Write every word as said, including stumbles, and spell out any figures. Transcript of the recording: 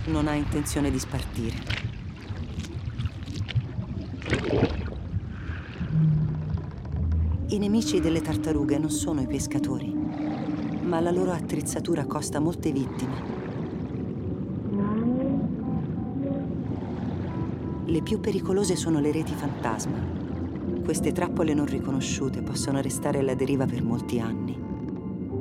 non ha intenzione di spartire. I nemici delle tartarughe non sono i pescatori, ma la loro attrezzatura costa molte vittime. Le più pericolose sono le reti fantasma. Queste trappole non riconosciute possono restare alla deriva per molti anni.